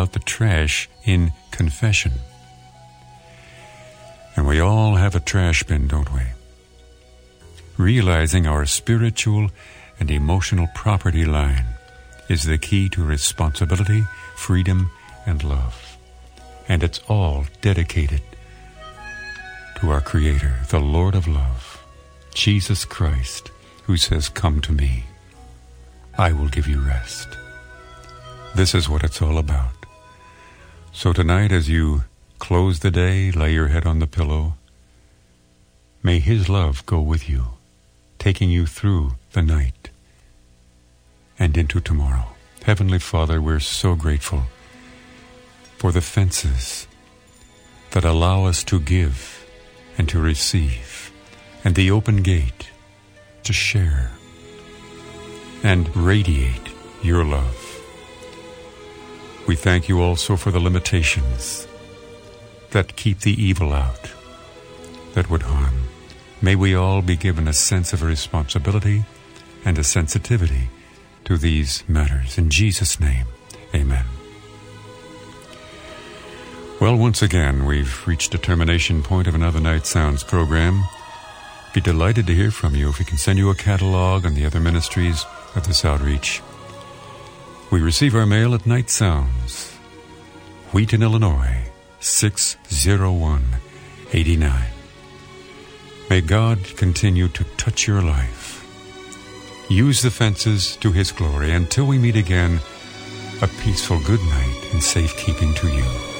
out the trash in confession. And we all have a trash bin, don't we? Realizing our spiritual and emotional property line is the key to responsibility, freedom, and love. And it's all dedicated to our Creator, the Lord of love, Jesus Christ, who says, "Come to me. I will give you rest." This is what it's all about. So tonight, as you close the day, lay your head on the pillow, may His love go with you, taking you through the night and into tomorrow. Heavenly Father, we're so grateful for the fences that allow us to give and to receive, and the open gate to share and radiate your love. We thank you also for the limitations that keep the evil out, that would harm. May we all be given a sense of responsibility and a sensitivity to these matters. In Jesus' name, amen. Well, once again, we've reached the termination point of another Night Sounds program. Be delighted to hear from you if we can send you a catalog on the other ministries of this outreach. We receive our mail at Night Sounds, Wheaton, Illinois, 60189. May God continue to touch your life. Use the fences to His glory. Until we meet again, a peaceful good night and safekeeping to you.